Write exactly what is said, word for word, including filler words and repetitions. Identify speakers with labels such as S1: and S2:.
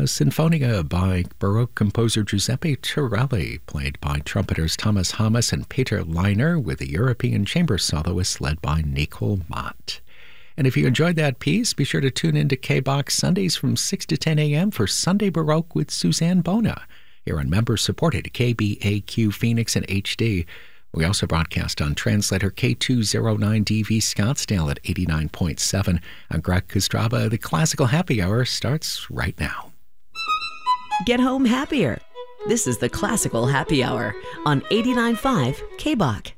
S1: Sinfonia by Baroque composer Giuseppe Torelli, played by trumpeters Thomas Hammes and Peter Leiner, with the European chamber soloists led by Nicole Mott. And if you enjoyed that piece, be sure to tune in to K-Box Sundays from six to ten a.m. for Sunday Baroque with Suzanne Bona, here on member-supported K B A Q Phoenix and H D. We also broadcast on translator K two oh nine D V Scottsdale at eighty-nine point seven. I'm Greg Kostraba. The Classical Happy Hour starts right now.
S2: Get home happier. This is the Classical Happy Hour on eighty-nine point five K B A Q.